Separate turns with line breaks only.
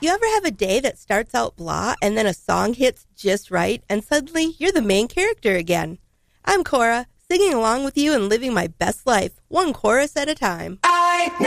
You ever have a day that starts out blah and then a song hits just right and suddenly you're the main character again? I'm Cora, singing along with you and living my best life, one chorus at a time.